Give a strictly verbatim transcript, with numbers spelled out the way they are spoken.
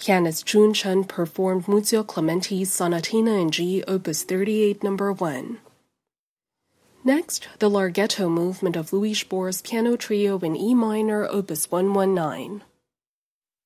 Pianist Jun Chen performed Muzio Clementi's Sonatina in G, Opus thirty-eight, number one. Next, the Larghetto movement of Louis Spohr's Piano Trio in E minor, Opus one nineteen.